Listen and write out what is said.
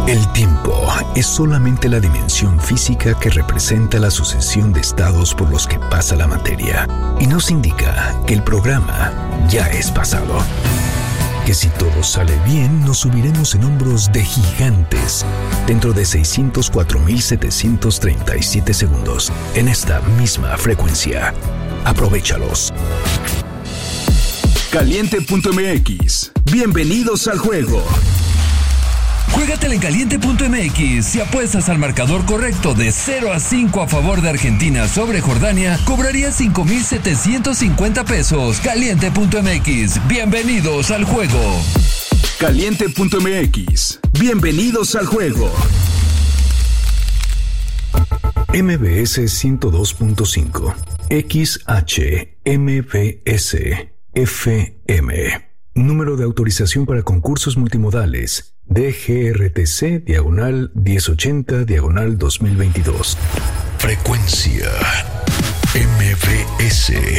El tiempo es solamente la dimensión física que representa la sucesión de estados por los que pasa la materia, y nos indica que el programa ya es pasado. Que si todo sale bien, nos subiremos en hombros de gigantes dentro de 604.737 segundos en esta misma frecuencia. Aprovéchalos. Caliente.mx. Bienvenidos al juego. Juégatela en Caliente.mx. Si apuestas al marcador correcto de 0-5 a favor de Argentina sobre Jordania, cobrarías 5,750 pesos. Caliente.mx. Bienvenidos al juego. Caliente.mx. Bienvenidos al juego. MBS 102.5. XHMBS FM. Número de autorización para concursos multimodales. DGRTC/1080/2022. Frecuencia MBS.